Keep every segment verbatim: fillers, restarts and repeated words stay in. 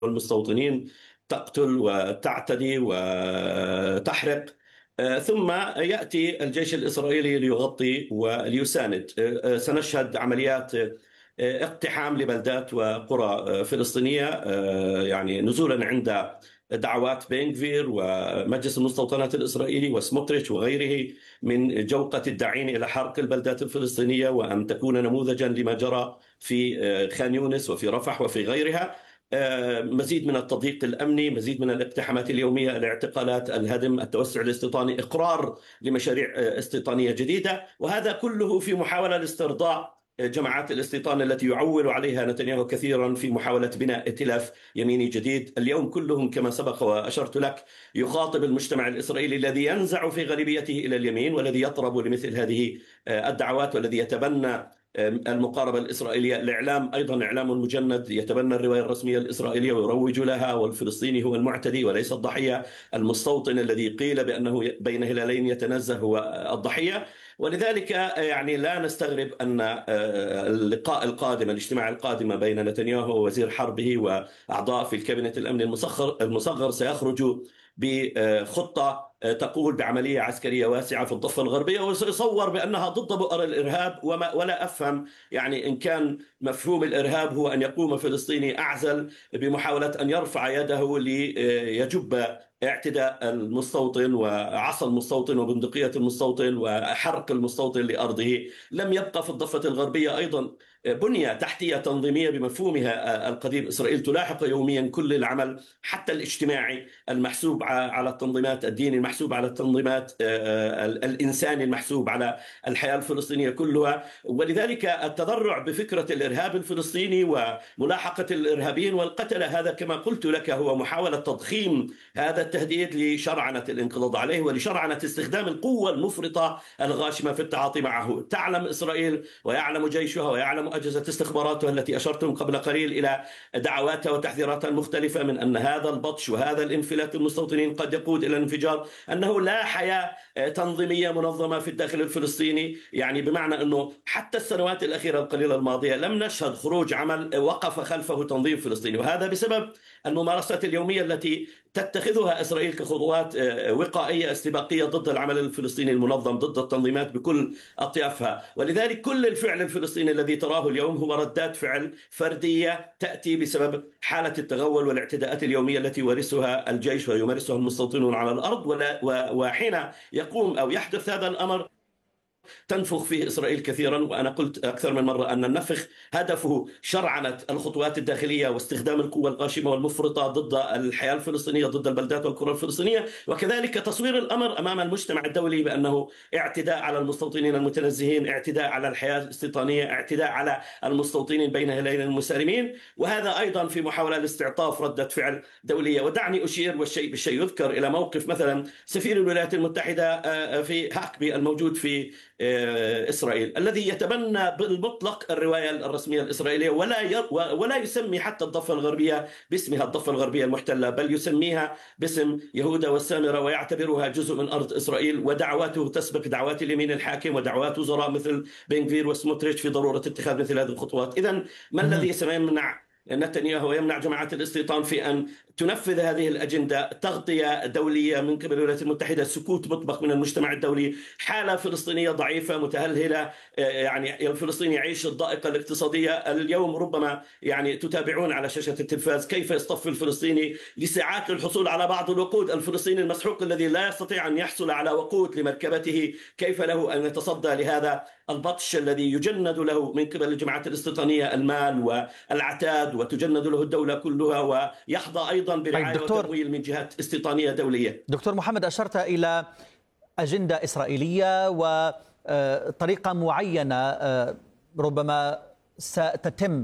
والمستوطنين، تقتل وتعتدي وتحرق. آه، ثم يأتي الجيش الإسرائيلي ليغطي وليساند. آه، سنشهد عمليات آه، اقتحام لبلدات وقرى آه، فلسطينية، آه، يعني نزولا عند دعوات بن غفير ومجلس المستوطنات الإسرائيلي وسموتريتش وغيره من جوقة الداعين إلى حرق البلدات الفلسطينية، وأن تكون نموذجا لما جرى في آه، خان يونس وفي رفح وفي غيرها. آه، مزيد من التضييق الأمني، مزيد من الاقتحامات اليومية، الاعتقالات، الهدم، التوسع الاستيطاني، إقرار لمشاريع آه، استيطانية جديدة، وهذا كله في محاولة لاسترضاء جماعات الاستيطان التي يعول عليها نتنياهو كثيرا في محاولة بناء ائتلاف يميني جديد. اليوم كلهم كما سبق وأشرت لك يخاطب المجتمع الإسرائيلي الذي ينزع في غالبيته إلى اليمين، والذي يطرب لمثل هذه آه، الدعوات، والذي يتبنى المقاربة الإسرائيلية. الإعلام أيضا إعلام مجند يتبنى الرواية الرسمية الإسرائيلية ويروج لها، والفلسطيني هو المعتدي وليس الضحية، المستوطن الذي قيل بأنه بين هلالين يتنزه هو الضحية. ولذلك يعني لا نستغرب أن اللقاء القادم، الاجتماع القادم بين نتنياهو ووزير حربه وأعضاء في الكابينت الأمني المصغر المصغر سيخرجوا بخطة تقول بعملية عسكرية واسعة في الضفة الغربية، وسيصور بأنها ضد بؤر الإرهاب. وما ولا أفهم يعني إن كان مفهوم الإرهاب هو أن يقوم فلسطيني أعزل بمحاولة أن يرفع يده ليجب اعتداء المستوطن وعصا المستوطن وبندقية المستوطن وحرق المستوطن لأرضه. لم يبقى في الضفة الغربية أيضا بنية تحتية تنظيمية بمفهومها القديم. إسرائيل تلاحق يوميا كل العمل حتى الاجتماعي المحسوب على التنظيمات، الديني المحسوب على التنظيمات، الإنساني المحسوب على الحياة الفلسطينية كلها. ولذلك التذرع بفكرة الإرهاب الفلسطيني وملاحقة الإرهابيين والقتلة، هذا كما قلت لك هو محاولة تضخيم هذا التهديد لشرعنة الانقضاض عليه ولشرعنة استخدام القوة المفرطة الغاشمة في التعاطي معه. تعلم إسرائيل ويعلم جيشها ويعلم أجهزة استخباراتها التي أشرتم قبل قليل إلى دعواتها وتحذيراتها المختلفة من أن هذا البطش وهذا الانفلات المستوطنين قد يقود إلى الانفجار، أنه لا حياة تنظيمية منظمة في الداخل الفلسطيني. يعني بمعنى أنه حتى السنوات الأخيرة القليلة الماضية لم نشهد خروج عمل وقف خلفه تنظيم فلسطيني، وهذا بسبب الممارسات اليومية التي تتخذها إسرائيل كخطوات وقائية استباقية ضد العمل الفلسطيني المنظم، ضد التنظيمات بكل أطيافها. ولذلك كل الفعل الفلسطيني الذي تراه اليوم هو ردات فعل فردية تأتي بسبب حالة التغول والاعتداءات اليومية التي يمارسها الجيش ويمارسها المستوطنون على الأرض. ولا وحين يقوم أو يحدث هذا الأمر تنفخ فيه إسرائيل كثيرا. وأنا قلت أكثر من مرة أن النفخ هدفه شرعنة الخطوات الداخلية واستخدام القوة الغاشمة والمفرطة ضد الحياة الفلسطينية، ضد البلدات والقرى الفلسطينية، وكذلك تصوير الأمر أمام المجتمع الدولي بأنه اعتداء على المستوطنين المتنزهين، اعتداء على الحياة الاستيطانية، اعتداء على المستوطنين بين هلالين المسالمين. وهذا أيضا في محاولة لاستعطاف ردة فعل دولية. ودعني أشير والشيء بالشيء يذكر إلى موقف مثلا سفير الولايات المتحدة في هاكبي الموجود في إسرائيل، الذي يتبنى بالمطلق الرواية الرسمية الإسرائيلية ولا ولا يسمي حتى الضفة الغربية باسمها الضفة الغربية المحتلة، بل يسميها باسم يهوذا والسامرة ويعتبرها جزء من أرض إسرائيل. ودعواته تسبق دعوات اليمين الحاكم ودعوات وزراء مثل بن غفير وسموتريتش في ضرورة اتخاذ مثل هذه الخطوات. إذن ما الذي سيمنع نتنياهو ويمنع جماعات الاستيطان في أن تنفذ هذه الأجندة؟ تغطية دولية من قبل الولايات المتحدة، سكوت مطبق من المجتمع الدولي، حالة فلسطينية ضعيفة متهلهلة. يعني الفلسطيني يعيش الضائقة الاقتصادية. اليوم ربما يعني تتابعون على شاشة التلفاز كيف يصطف الفلسطيني لساعات للحصول على بعض الوقود. الفلسطيني المسحوق الذي لا يستطيع أن يحصل على وقود لمركبته، كيف له أن يتصدى لهذا البطش الذي يجند له من قبل الجماعات الاستيطانية المال والعتاد، وتجند له الدولة كلها، ويحظى أيضا برعاية طيب وتمويل من جهات استيطانية دولية. دكتور محمد، أشرت إلى أجندة إسرائيلية وطريقة معينة ربما ستتم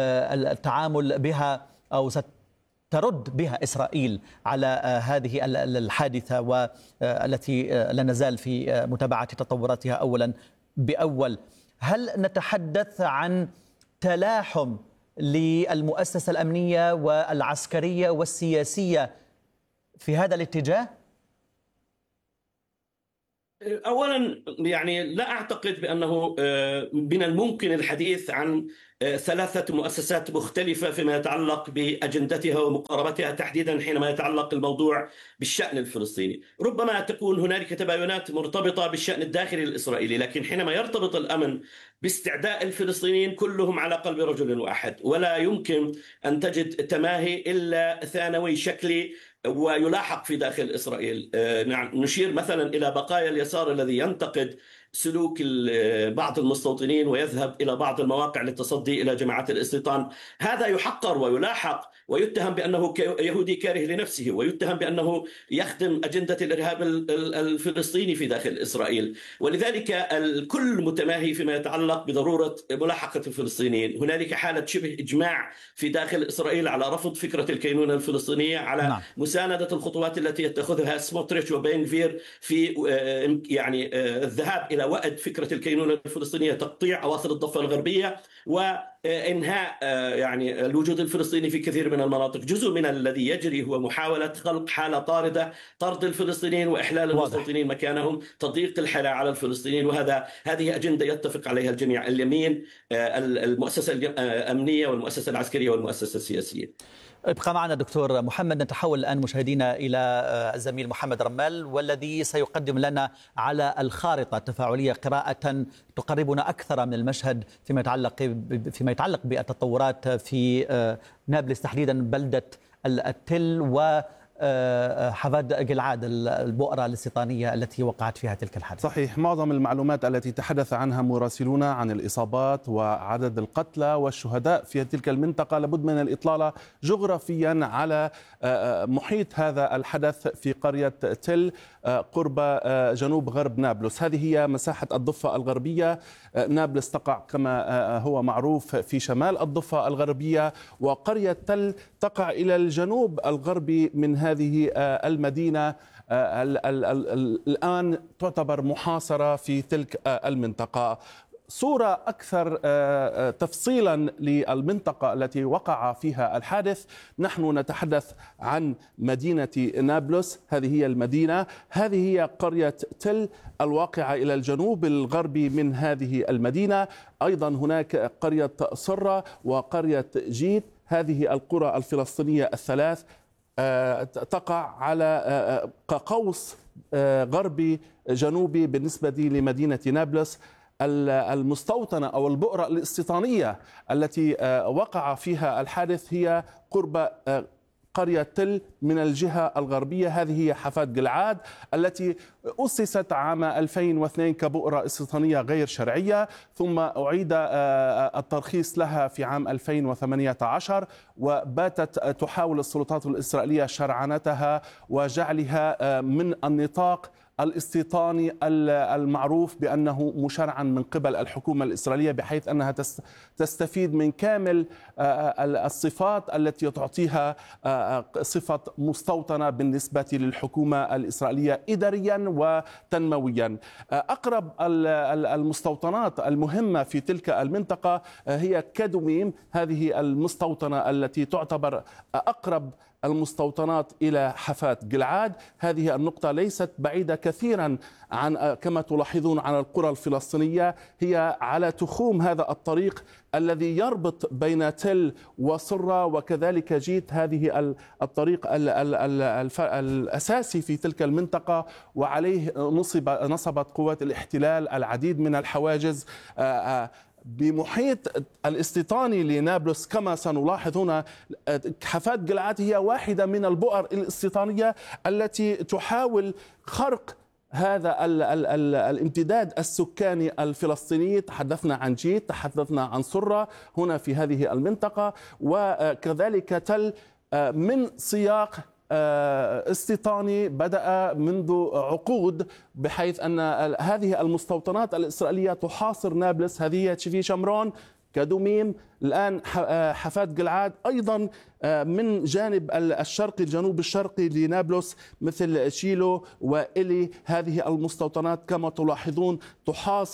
التعامل بها أو سترد بها إسرائيل على هذه الحادثة، والتي لا نزال في متابعة تطوراتها أولا بأول. هل نتحدث عن تلاحم للمؤسسة الأمنية والعسكرية والسياسية في هذا الاتجاه؟ أولا يعني لا أعتقد بأنه من الممكن الحديث عن ثلاثة مؤسسات مختلفة فيما يتعلق بأجندتها ومقاربتها، تحديدا حينما يتعلق الموضوع بالشأن الفلسطيني. ربما تكون هنالك تباينات مرتبطة بالشأن الداخلي الإسرائيلي، لكن حينما يرتبط الأمن باستعداء الفلسطينيين كلهم على قلب رجل واحد، ولا يمكن أن تجد تماهي إلا ثانوي شكلي ويلاحق في داخل إسرائيل. نشير مثلا إلى بقايا اليسار الذي ينتقد سلوك بعض المستوطنين ويذهب إلى بعض المواقع للتصدي إلى جماعات الاستيطان. هذا يحقر ويلاحق ويتهم بأنه يهودي كاره لنفسه، ويتهم بأنه يخدم أجندة الإرهاب الفلسطيني في داخل إسرائيل. ولذلك الكل متماهي فيما يتعلق بضرورة ملاحقة الفلسطينيين. هنالك حالة شبه إجماع في داخل إسرائيل على رفض فكرة الكينونة الفلسطينية، على نعم. مساندة الخطوات التي يتخذها سموتريتش وبينغفير في يعني الذهاب إلى وأد فكرة الكينونة الفلسطينية، تقطيع أواصر الضفة الغربية وإنهاء يعني الوجود الفلسطيني في كثير من المناطق. جزء من الذي يجري هو محاولة خلق حالة طاردة، طرد الفلسطينيين وإحلال المستوطنين مكانهم، تضييق الحياة على الفلسطينيين. وهذا هذه أجندة يتفق عليها الجميع، اليمين، المؤسسة الأمنية والمؤسسة العسكرية والمؤسسة السياسية. ابقى معنا دكتور محمد. نتحول الآن مشاهدينا إلى الزميل محمد رمال، والذي سيقدم لنا على الخارطة التفاعلية قراءة تقربنا أكثر من المشهد فيما يتعلق فيما يتعلق بالتطورات في نابلس، تحديدا بلدة التل و حفاد جلعاد، البؤرة الاستيطانية التي وقعت فيها تلك الحادثة. صحيح، معظم المعلومات التي تحدث عنها مراسلونا عن الإصابات وعدد القتلى والشهداء في تلك المنطقة لابد من الإطلالة جغرافيا على محيط هذا الحدث في قرية تل قرب جنوب غرب نابلس. هذه هي مساحة الضفة الغربية. نابلس تقع كما هو معروف في شمال الضفة الغربية، وقرية تل تقع إلى الجنوب الغربي من هذه المدينة. الآن تعتبر محاصرة في تلك المنطقة. صورة أكثر تفصيلا للمنطقة التي وقع فيها الحادث، نحن نتحدث عن مدينة نابلس. هذه هي المدينة، هذه هي قرية تل الواقعة إلى الجنوب الغربي من هذه المدينة. أيضا هناك قرية صرة وقرية جيت. هذه القرى الفلسطينية الثلاث تقع على قوس غربي جنوبي بالنسبة لمدينة نابلس. المستوطنة أو البؤرة الاستيطانية التي وقع فيها الحادث هي قرب قرية تل من الجهة الغربية. هذه هي حفاد جلعاد التي أسست عام ألفين واثنين كبؤرة استيطانية غير شرعية، ثم أعيد الترخيص لها في عام ألفين وثمانية عشر، وباتت تحاول السلطات الإسرائيلية شرعنتها وجعلها من النطاق الاستيطاني المعروف بأنه مشرعا من قبل الحكومة الإسرائيلية، بحيث أنها تستفيد من كامل الصفات التي تعطيها صفة مستوطنة بالنسبة للحكومة الإسرائيلية إداريا وتنمويا. أقرب المستوطنات المهمة في تلك المنطقة هي كدوميم. هذه المستوطنة التي تعتبر أقرب المستوطنات إلى حفاد جلعاد. هذه النقطة ليست بعيدة كثيرا عن كما تلاحظون عن القرى الفلسطينية، هي على تخوم هذا الطريق الذي يربط بين تل وصرة وكذلك جيت. هذه الطريق الأساسي في تلك المنطقة، وعليه نصب نصبت قوات الاحتلال العديد من الحواجز بمحيط الاستيطاني لنابلس. كما سنلاحظ هنا حفاد جلعاد هي واحدة من البؤر الاستيطانية التي تحاول خرق هذا ال ال ال الامتداد السكاني الفلسطيني. تحدثنا عن جيت، تحدثنا عن صرة هنا في هذه المنطقة، وكذلك تل من سياق استيطاني بدأ منذ عقود، بحيث أن هذه المستوطنات الإسرائيلية تحاصر نابلس. هذه في شمرون، كدوميم، الآن حفاد جلعاد. أيضا من جانب الشرقي الجنوب الشرقي لنابلس مثل شيلو وإلي، هذه المستوطنات كما تلاحظون تحاصر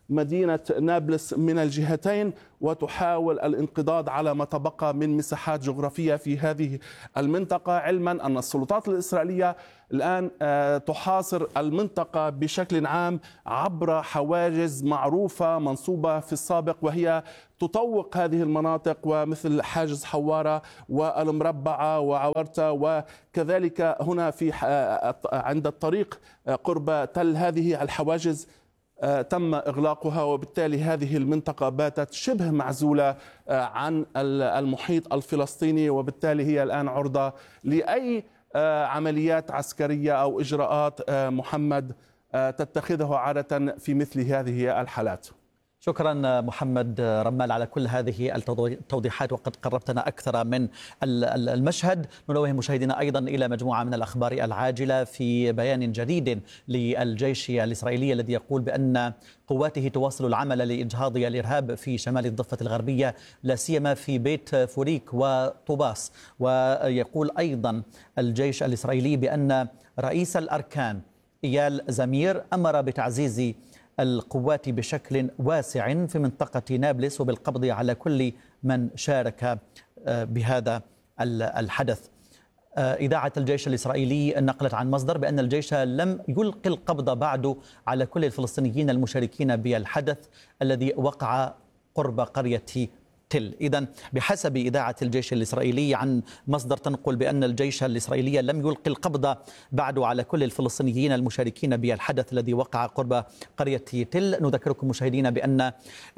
مدينة نابلس من الجهتين، وتحاول الانقضاض على ما تبقى من مساحات جغرافية في هذه المنطقة، علما أن السلطات الإسرائيلية الآن تحاصر المنطقة بشكل عام عبر حواجز معروفة منصوبة في السابق، وهي تطوق هذه المناطق، ومثل حاجز حوارة والمربعة وعورتة، وكذلك هنا في عند الطريق قرب تل هذه الحواجز تم إغلاقها، وبالتالي هذه المنطقة باتت شبه معزولة عن المحيط الفلسطيني، وبالتالي هي الآن عرضة لأي عمليات عسكرية أو إجراءات محمد تتخذها عادة في مثل هذه الحالات. شكرا محمد رمال على كل هذه التوضيحات، وقد قربتنا أكثر من المشهد. ننوه مشاهدينا أيضا إلى مجموعة من الأخبار العاجلة في بيان جديد للجيش الإسرائيلي الذي يقول بأن قواته تواصل العمل لإجهاض الإرهاب في شمال الضفة الغربية، لا سيما في بيت فوريك وطوباس. ويقول أيضا الجيش الإسرائيلي بأن رئيس الأركان إيال زمير أمر بتعزيز القوات بشكل واسع في منطقة نابلس وبالقبض على كل من شارك بهذا الحدث. إذاعة الجيش الإسرائيلي نقلت عن مصدر بأن الجيش لم يلقي القبض بعد على كل الفلسطينيين المشاركين بالحدث الذي وقع قرب قرية تل. إذن بحسب إذاعة الجيش الإسرائيلي عن مصدر تنقل بأن الجيش الإسرائيلي لم يلقي القبض بعد على كل الفلسطينيين المشاركين بالحدث الذي وقع قرب قرية تل. نذكركم مشاهدينا بأن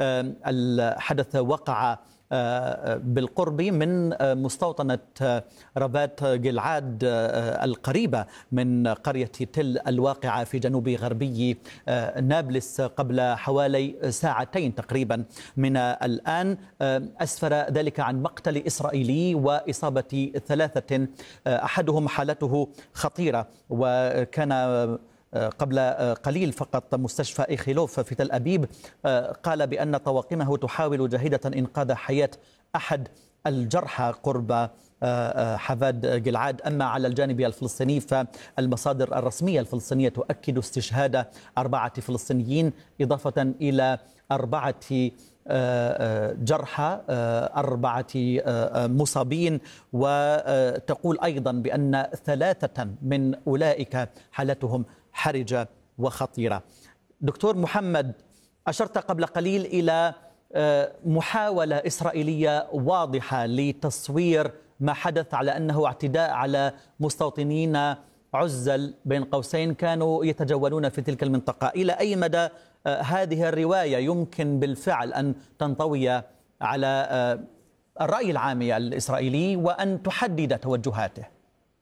الحدث وقع بالقرب من مستوطنة ربات جلعاد القريبة من قرية تل الواقعة في جنوب غربي نابلس قبل حوالي ساعتين تقريبا من الآن. أسفر ذلك عن مقتل إسرائيلي وإصابة ثلاثة، أحدهم حالته خطيرة، وكان قبل قليل فقط مستشفى إيخيلوف في تل أبيب قال بأن طواقمه تحاول جاهدة إنقاذ حياة أحد الجرحى قرب حفاد جلعاد. أما على الجانب الفلسطيني فالمصادر الرسمية الفلسطينية تؤكد استشهاد أربعة فلسطينيين إضافة إلى أربعة جرحى، أربعة مصابين، وتقول أيضا بأن ثلاثة من أولئك حالتهم حرجة وخطيرة. دكتور محمد، أشرت قبل قليل إلى محاولة إسرائيلية واضحة لتصوير ما حدث على أنه اعتداء على مستوطنين عزل بين قوسين كانوا يتجولون في تلك المنطقة. إلى أي مدى هذه الرواية يمكن بالفعل أن تنطوي على الرأي العام الإسرائيلي وأن تحدد توجهاته؟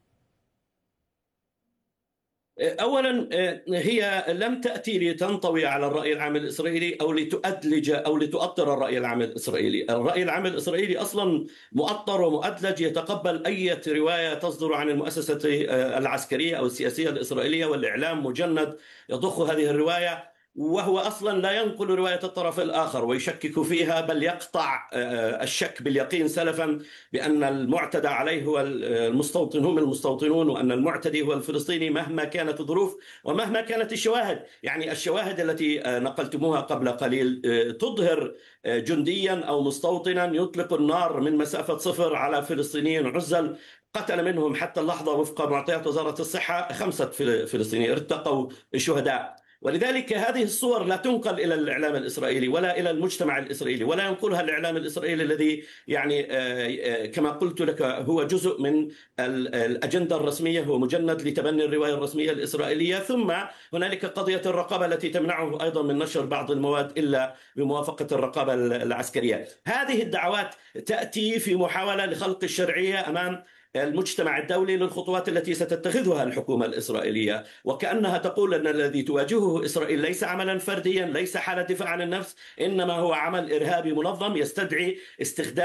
أولا، هي لم تأتي لتنطوي على الرأي العام الإسرائيلي أو لتؤدلج أو لتؤطر الرأي العام الإسرائيلي. الرأي العام الإسرائيلي أصلا مؤطر ومؤدلج، يتقبل أي رواية تصدر عن المؤسسة العسكرية أو السياسية الإسرائيلية، والإعلام مجند يضخ هذه الرواية، وهو أصلا لا ينقل رواية الطرف الآخر ويشكك فيها، بل يقطع الشك باليقين سلفا بأن المعتدى عليه هو المستوطن هم المستوطنون، وأن المعتدي هو الفلسطيني مهما كانت الظروف ومهما كانت الشواهد. يعني الشواهد التي نقلتموها قبل قليل تظهر جنديا أو مستوطنا يطلق النار من مسافة صفر على فلسطينيين عزل، قتل منهم حتى اللحظة وفق معطيات وزارة الصحة خمسة فلسطينيين، ارتقوا شهداء. ولذلك هذه الصور لا تنقل إلى الإعلام الإسرائيلي ولا إلى المجتمع الإسرائيلي، ولا ينقلها الإعلام الإسرائيلي الذي يعني كما قلت لك هو جزء من الأجندة الرسمية، هو مجند لتبني الرواية الرسمية الإسرائيلية. ثم هنالك قضية الرقابة التي تمنعه أيضا من نشر بعض المواد إلا بموافقة الرقابة العسكرية. هذه الدعوات تأتي في محاولة لخلق الشرعية أمام المجتمع الدولي للخطوات التي ستتخذها الحكومة الإسرائيلية، وكأنها تقول أن الذي تواجهه إسرائيل ليس عملا فرديا، ليس حالة دفاع عن النفس، إنما هو عمل إرهابي منظم يستدعي استخدام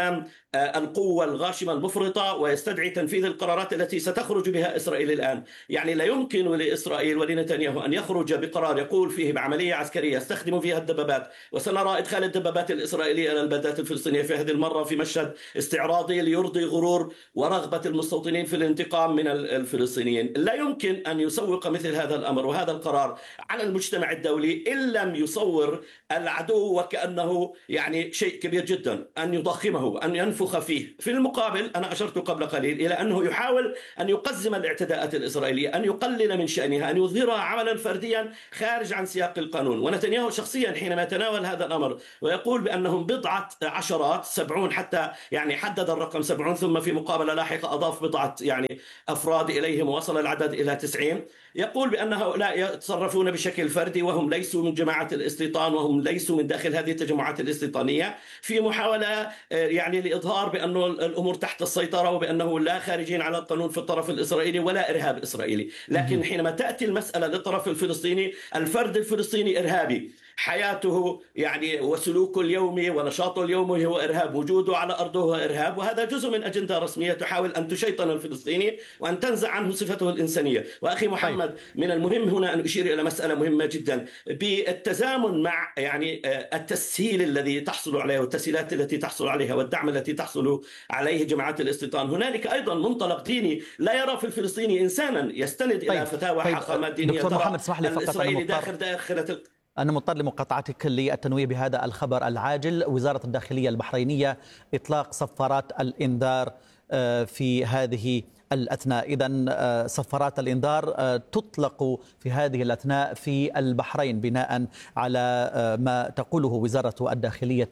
القوة الغاشمة المفرطة ويستدعي تنفيذ القرارات التي ستخرج بها إسرائيل الآن. يعني لا يمكن لإسرائيل ولنتنياهو أن يخرج بقرار يقول فيه بعملية عسكرية يستخدم فيها الدبابات، وسنرى إدخال الدبابات الإسرائيلية إلى البلدات الفلسطينية في هذه المرة في مشهد استعراضي ليرضي غرور ورغبة المستوطنين في الانتقام من الفلسطينيين. لا يمكن أن يسوق مثل هذا الأمر وهذا القرار على المجتمع الدولي إن لم يصور العدو وكأنه يعني شيء كبير جدا، أن يضخمه، أن ينفخ فيه. في المقابل أنا أشرت قبل قليل إلى أنه يحاول أن يقزم الاعتداءات الإسرائيلية، أن يقلل من شأنها، أن يظهرها عملا فرديا خارج عن سياق القانون. ونتنياهو شخصيا حينما يتناول هذا الأمر ويقول بأنهم بضعة عشرات سبعون، حتى يعني حدد الرقم سبعون ثم في مقابلة لاحقة أضاف بضعة يعني أفراد إليهم ووصل العدد إلى تسعين، يقول بأن هؤلاء يتصرفون بشكل فردي وهم ليسوا من جماعة الاستيطان وهم ليسوا من داخل هذه التجمعات الاستيطانية، في محاولة يعني لإظهار بأن الأمور تحت السيطرة وبأنه لا خارجين على القانون في الطرف الإسرائيلي ولا إرهاب إسرائيلي. لكن حينما تأتي المسألة للطرف الفلسطيني، الفرد الفلسطيني إرهابي، حياته يعني وسلوكه اليومي ونشاطه اليومي هو إرهاب، وجوده على أرضه هو إرهاب، وهذا جزء من أجندة رسمية تحاول أن تشيطن الفلسطيني وأن تنزع عنه صفته الإنسانية. وأخي محمد، من المهم هنا أن أشير إلى مسألة مهمة جدا بالتزامن مع يعني التسهيل الذي تحصل عليه والتسهيلات التي تحصل عليها والدعم التي تحصل عليه جماعات الاستيطان. هنالك أيضا منطلق ديني لا يرى في الفلسطيني إنسانا يستند إلى طيب. فتاوى طيب. حاخامات دينية. دكتور محمد اسمح لي فقط، الإسرائيلي داخل داخلة أنا مضطر لمقاطعتك للتنويه بهذا الخبر العاجل. وزارة الداخلية البحرينية إطلاق صفارات الإنذار في هذه الأثناء. إذن صفارات الإنذار تطلق في هذه الأثناء في البحرين بناء على ما تقوله وزارة الداخلية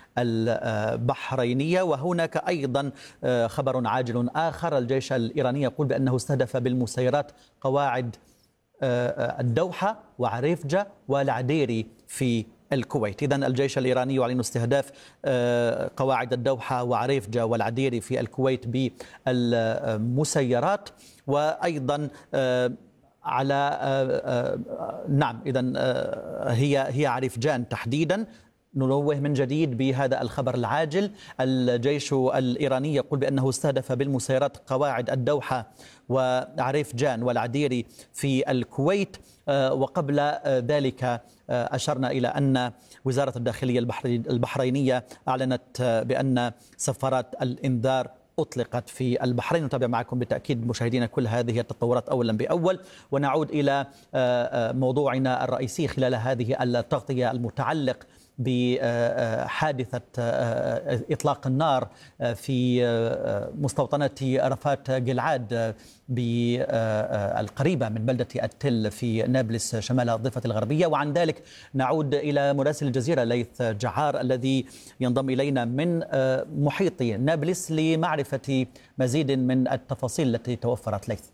البحرينية. وهناك أيضا خبر عاجل آخر، الجيش الإيراني يقول بأنه استهدف بالمسيرات قواعد الدوحة وعريفجة والعديري في الكويت. إذن الجيش الإيراني يعلن استهداف قواعد الدوحة وعريفجة والعديري في الكويت بالمسيرات، وأيضا على نعم إذن هي هي عريفجان تحديدا. ننوه من جديد بهذا الخبر العاجل، الجيش الإيراني يقول بأنه استهدف بالمسيرات قواعد الدوحة وعريفجان والعديري في الكويت. وقبل ذلك أشرنا إلى أن وزارة الداخلية البحرينية أعلنت بأن سفارات الإنذار أطلقت في البحرين. نتابع معكم بالتأكيد مشاهدينا كل هذه التطورات أولا بأول، ونعود إلى موضوعنا الرئيسي خلال هذه التغطية المتعلق بحادثة إطلاق النار في مستوطنة رفات جلعاد بالقريبة من بلدة التل في نابلس شمال الضفة الغربية. وعن ذلك نعود إلى مراسل الجزيرة ليث جعار الذي ينضم إلينا من محيط نابلس لمعرفة مزيد من التفاصيل التي توفرت. ليث.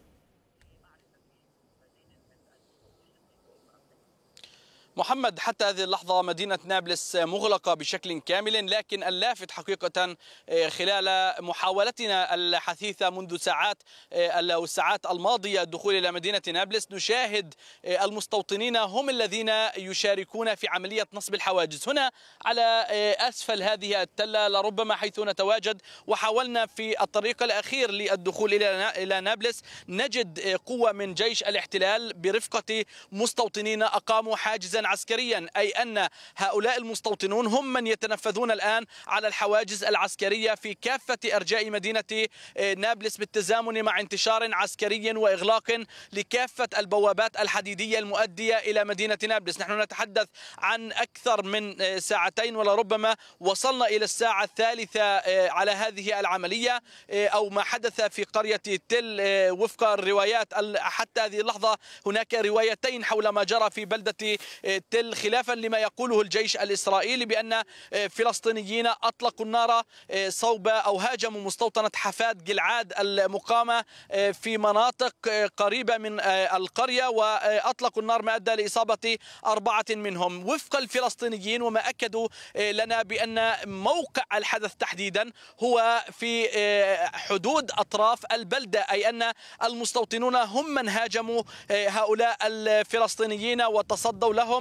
محمد، حتى هذه اللحظة مدينة نابلس مغلقة بشكل كامل، لكن اللافت حقيقة خلال محاولتنا الحثيثة منذ ساعات أو الساعات الماضية الدخول إلى مدينة نابلس نشاهد المستوطنين هم الذين يشاركون في عملية نصب الحواجز هنا على أسفل هذه التلة لربما حيث نتواجد. وحاولنا في الطريق الأخير للدخول إلى نابلس نجد قوة من جيش الاحتلال برفقة مستوطنين أقاموا حاجزا عسكريا، أي أن هؤلاء المستوطنون هم من يتنفذون الآن على الحواجز العسكرية في كافة أرجاء مدينة نابلس بالتزامن مع انتشار عسكري وإغلاق لكافة البوابات الحديدية المؤدية إلى مدينة نابلس. نحن نتحدث عن أكثر من ساعتين ولربما وصلنا إلى الساعة الثالثة على هذه العملية أو ما حدث في قرية تل. وفق الروايات حتى هذه اللحظة هناك روايتين حول ما جرى في بلدة تل، خلافا لما يقوله الجيش الإسرائيلي بأن فلسطينيين أطلقوا النار صوب أو هاجموا مستوطنة حفاد جلعاد المقامة في مناطق قريبة من القرية وأطلقوا النار ما أدى لإصابة أربعة منهم. وفق الفلسطينيين وما أكدوا لنا بأن موقع الحدث تحديدا هو في حدود أطراف البلدة، أي أن المستوطنون هم من هاجموا هؤلاء الفلسطينيين وتصدوا لهم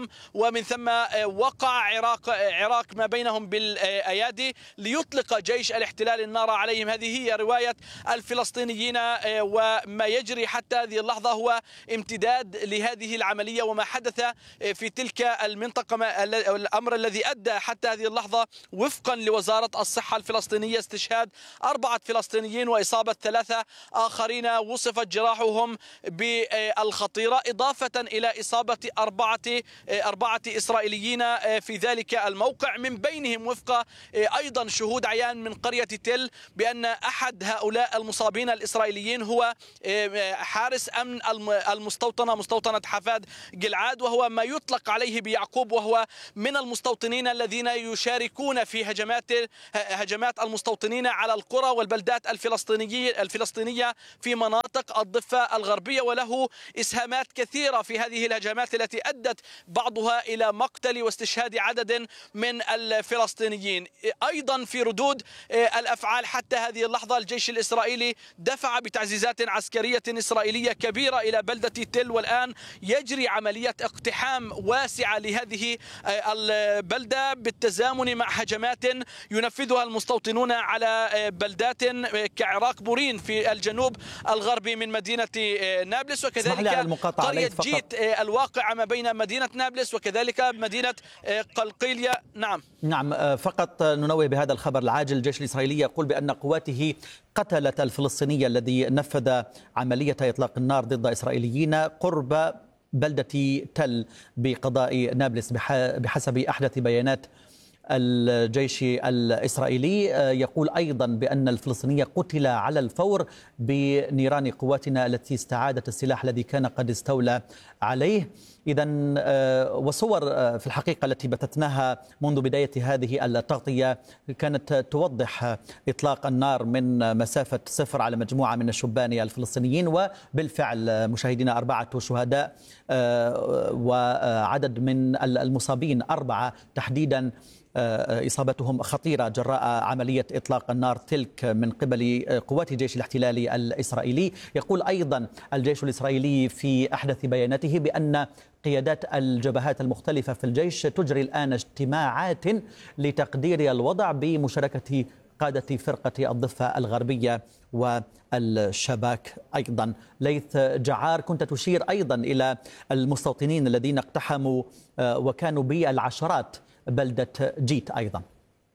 بينهم، ومن ثم وقع عراق عراق ما بينهم بالأيادي ليطلق جيش الاحتلال النار عليهم. هذه هي رواية الفلسطينيين، وما يجري حتى هذه اللحظة هو امتداد لهذه العملية وما حدث في تلك المنطقة. الأمر الذي أدى حتى هذه اللحظة وفقا لوزارة الصحة الفلسطينية استشهاد أربعة فلسطينيين وإصابة ثلاثة آخرين وصفت جراحهم بالخطيرة، إضافة إلى إصابة أربعة أربعة إسرائيليين في ذلك الموقع، من بينهم وفق أيضا شهود عيان من قرية تل بأن أحد هؤلاء المصابين الإسرائيليين هو حارس أمن المستوطنة مستوطنة حفاد جلعاد، وهو ما يطلق عليه بيعقوب، وهو من المستوطنين الذين يشاركون في هجمات هجمات المستوطنين على القرى والبلدات الفلسطينية الفلسطينية في مناطق الضفة الغربية، وله إسهامات كثيرة في هذه الهجمات التي أدت بعضها إلى مقتل واستشهاد عدد من الفلسطينيين. أيضا في ردود الأفعال حتى هذه اللحظة الجيش الإسرائيلي دفع بتعزيزات عسكرية إسرائيلية كبيرة إلى بلدة تل، والآن يجري عملية اقتحام واسعة لهذه البلدة بالتزامن مع هجمات ينفذها المستوطنون على بلدات كعراق بورين في الجنوب الغربي من مدينة نابلس، وكذلك قرية جيت الواقعة ما بين مدينة نابلس وكذلك مدينة قلقيلية. نعم نعم فقط ننوه بهذا الخبر العاجل. الجيش الإسرائيلي يقول بأن قواته قتلت الفلسطيني الذي نفذ عملية إطلاق النار ضد إسرائيليين قرب بلدة تل بقضاء نابلس بحسب أحدث بيانات الجيش الإسرائيلي. يقول أيضا بأن الفلسطيني قتل على الفور بنيران قواتنا التي استعادت السلاح الذي كان قد استولى عليه. إذا وصور في الحقيقة التي بثثناها منذ بداية هذه التغطية كانت توضح إطلاق النار من مسافة صفر على مجموعة من الشبان الفلسطينيين، وبالفعل مشاهدينا أربعة شهداء وعدد من المصابين أربعة تحديدا إصابتهم خطيرة جراء عملية إطلاق النار تلك من قبل قوات جيش الاحتلال الإسرائيلي. يقول أيضا الجيش الإسرائيلي في أحدث بياناته بأن قيادات الجبهات المختلفة في الجيش تجري الآن اجتماعات لتقدير الوضع بمشاركة قادة فرقة الضفة الغربية والشباك. أيضا ليث جعار، كنت تشير أيضا إلى المستوطنين الذين اقتحموا وكانوا بالعشرات بلدة جيت أيضا.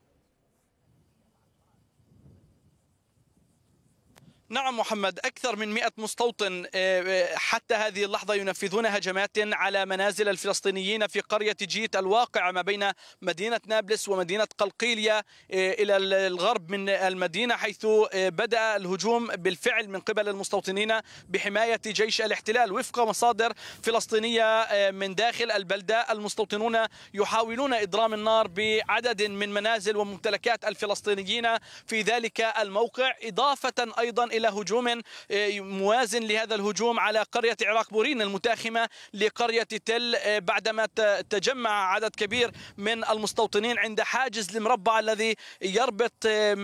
نعم محمد، أكثر من مئة مستوطن حتى هذه اللحظة ينفذون هجمات على منازل الفلسطينيين في قرية جيت الواقعة ما بين مدينة نابلس ومدينة قلقيلية إلى الغرب من المدينة، حيث بدأ الهجوم بالفعل من قبل المستوطنين بحماية جيش الاحتلال. وفق مصادر فلسطينية من داخل البلدة، المستوطنون يحاولون إضرام النار بعدد من منازل وممتلكات الفلسطينيين في ذلك الموقع، إضافة أيضا إلى هجوم موازن لهذا الهجوم على قرية عراق بورين المتاخمة لقرية تل، بعدما تجمع عدد كبير من المستوطنين عند حاجز المربع الذي يربط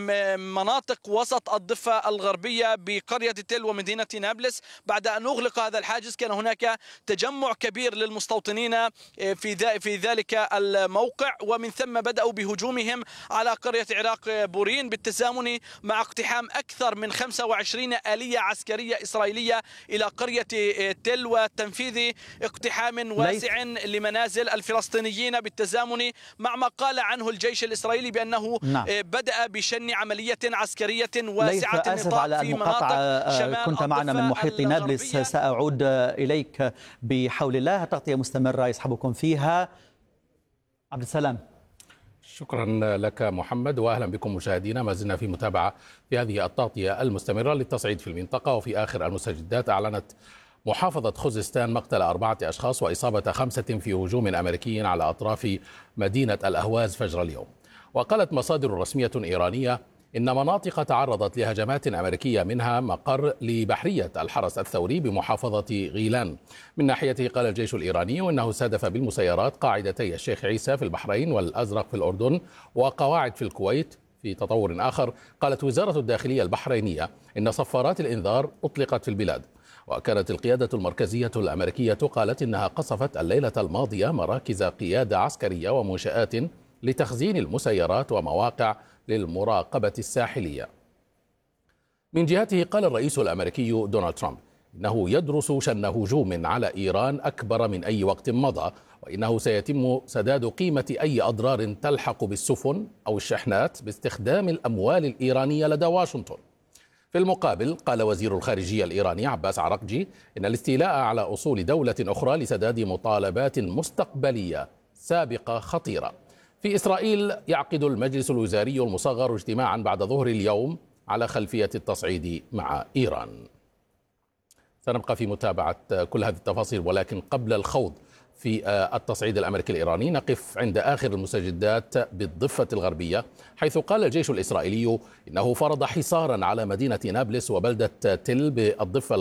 مناطق وسط الضفة الغربية بقرية تل ومدينة نابلس. بعد أن أغلق هذا الحاجز كان هناك تجمع كبير للمستوطنين في في ذلك الموقع، ومن ثم بدأوا بهجومهم على قرية عراق بورين بالتزامن مع اقتحام أكثر من خمسة وعشرين آلية عسكرية إسرائيلية إلى قرية تل وتنفيذ اقتحام واسع لمنازل الفلسطينيين بالتزامن مع ما قال عنه الجيش الإسرائيلي بأنه نعم. بدأ بشن عملية عسكرية واسعة النطاق في مناطق شمال. كنت معنا من محيط نابلس، سأعود إليك بحول الله. تغطية مستمرة يصحبكم فيها عبد السلام. شكرا لك محمد، وأهلا بكم مشاهدينا. ما زلنا في متابعة في هذه التغطية المستمرة للتصعيد في المنطقة. وفي آخر المستجدات أعلنت محافظة خوزستان مقتل أربعة أشخاص وإصابة خمسة في هجوم أمريكي على أطراف مدينة الأهواز فجر اليوم. وقالت مصادر رسمية إيرانية إن مناطق تعرضت لهجمات أمريكية منها مقر لبحرية الحرس الثوري بمحافظة غيلان. من ناحيته قال الجيش الإيراني إنه استهدف بالمسيرات قاعدتي الشيخ عيسى في البحرين والأزرق في الأردن وقواعد في الكويت. في تطور آخر قالت وزارة الداخلية البحرينية إن صفارات الإنذار أطلقت في البلاد. وكانت القيادة المركزية الأمريكية قالت إنها قصفت الليلة الماضية مراكز قيادة عسكرية ومنشآت لتخزين المسيرات ومواقع للمراقبة الساحلية. من جهته قال الرئيس الأمريكي دونالد ترامب إنه يدرس شن هجوم على إيران أكبر من أي وقت مضى، وإنه سيتم سداد قيمة أي أضرار تلحق بالسفن أو الشحنات باستخدام الأموال الإيرانية لدى واشنطن. في المقابل قال وزير الخارجية الإيراني عباس عراقجي إن الاستيلاء على أصول دولة أخرى لسداد مطالبات مستقبلية سابقة خطيرة. في إسرائيل يعقد المجلس الوزاري المصغر اجتماعا بعد ظهر اليوم على خلفية التصعيد مع إيران. سنبقى في متابعة كل هذه التفاصيل، ولكن قبل الخوض في التصعيد الأمريكي الإيراني نقف عند آخر المستجدات بالضفة الغربية، حيث قال الجيش الإسرائيلي إنه فرض حصارا على مدينة نابلس وبلدة تل بالضفة